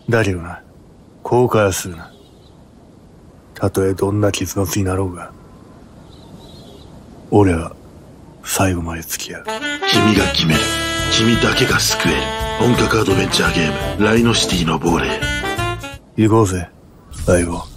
だけどな、後悔はするな。たとえどんな結末になろうが、俺は最後まで付き合う。 君が決める。君だけが救える。本格アドベンチャーゲーム、ライノシティの亡霊。 行こうぜ、相棒。